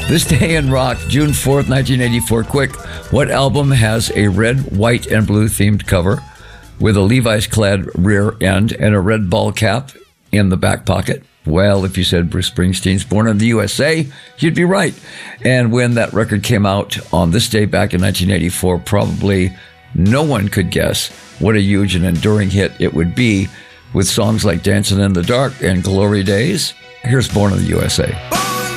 This day in rock, June 4th, 1984. Quick, what album has a red, white, and blue themed cover with a Levi's clad rear end and a red ball cap in the back pocket? Well, if you said Bruce Springsteen's Born in the USA, you'd be right. And when that record came out on this day back in 1984, probably no one could guess what a huge and enduring hit it would be with songs like Dancing in the Dark and Glory Days. Here's Born in the USA.